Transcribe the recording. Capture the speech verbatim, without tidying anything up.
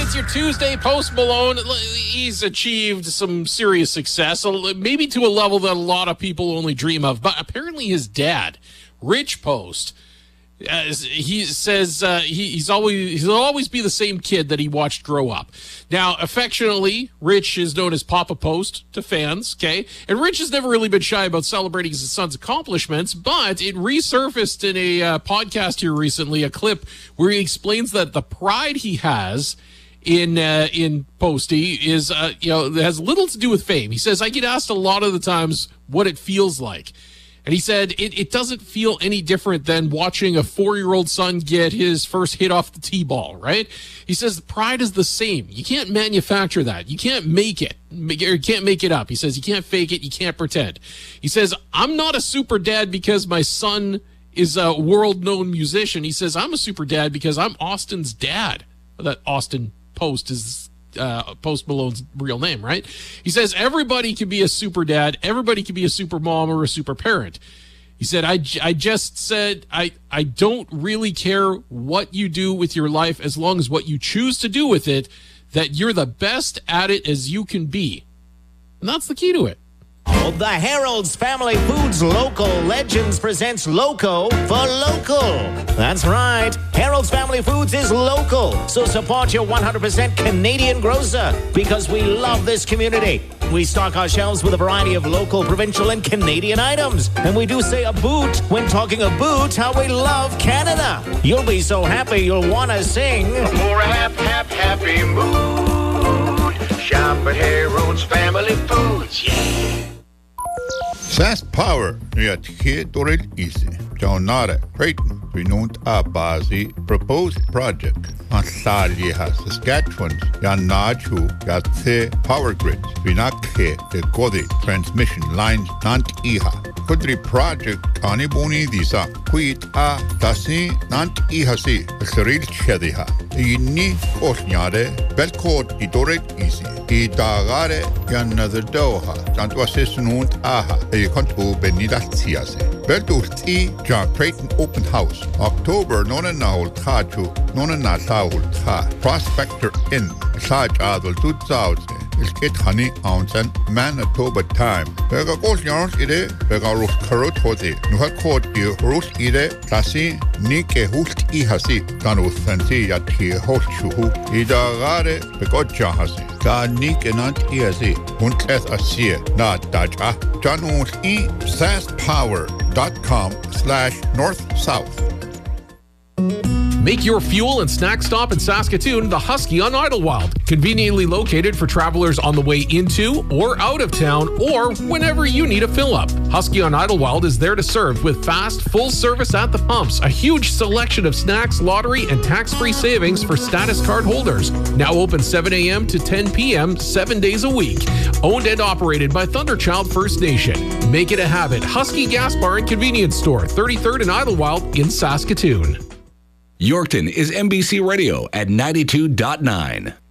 it's your Tuesday. Post Malone, he's achieved some serious success, maybe to a level that a lot of people only dream of. But apparently his dad, Rich Post, uh, he says uh, he, he's always he'll always be the same kid that he watched grow up. Now, affectionately, Rich is known as Papa Post to fans, okay? And Rich has never really been shy about celebrating his son's accomplishments, but it resurfaced in a uh, podcast here recently, a clip where he explains that the pride he has in uh, in Posty is, uh, you know, has little to do with fame. He says, I get asked a lot of the times what it feels like. And he said, it, it doesn't feel any different than watching a four-year-old son get his first hit off the tee-ball, right? He says, pride is the same. You can't manufacture that. You can't make it. You can't make it up. He says, you can't fake it. You can't pretend. He says, I'm not a super dad because my son is a world-known musician. He says, I'm a super dad because I'm Austin's dad. That Austin Post is uh, Post Malone's real name, right? He says, everybody can be a super dad. Everybody can be a super mom or a super parent. He said, I, I just said, I, I don't really care what you do with your life as long as what you choose to do with it, that you're the best at it as you can be. And that's the key to it. The Harold's Family Foods Local Legends presents Loco for Local. That's right. Harold's Family Foods is local. So support your one hundred percent Canadian grocer because we love this community. We stock our shelves with a variety of local, provincial, and Canadian items. And we do say a boot when talking about how we love Canada. You'll be so happy you'll want to sing. For a hap, hap, happy mood. Shop at Harold's Family Foods. Yeah. Fast Power ja tjetoril isi. Jaunare Creighton renount abazi proposed project on Salieha, Saskatchewan, ya Naju, ya the power grid, Vinakhe, the Godi transmission lines, Nant Iha. Kudri project Anibuni Disa, Quit a Dasi, Nant Ihasi, Seril Chediha. Inni Osnyare, Belcode Idoret Isi. I Dagare, Yanather Doha, Tantwasis Nunt Aha, a contu Benidatiase. Beldusti, John Creighton Open House, October Nona Naul Taju, Nona Nasaul Ta, Prospector Inn, Saj Adol Tutzauze, is Kit Honey Ounce, Manitoba Time. Vega Gos Yarns Ide, Vega Rus Karut Hoti, Nuha Court I Rus Ide, Tasi, Nike Hust Ihasi, Danus Fancy Yati Hoshu, Ida Gare, Begoja Hasi, Da Nike Nant Iasi, Huntleth Asia, Na Daja, Janus E, fastpower.com slash north south. Make your fuel and snack stop in Saskatoon the Husky on Idlewild. Conveniently located for travelers on the way into or out of town or whenever you need a fill-up. Husky on Idlewild is there to serve with fast, full service at the pumps, a huge selection of snacks, lottery, and tax-free savings for status card holders. Now open seven a.m. to ten p.m. seven days a week. Owned and operated by Thunderchild First Nation. Make it a habit. Husky Gas Bar and Convenience Store, thirty-third and Idlewild in Saskatoon. Yorkton is M B C Radio at ninety-two point nine.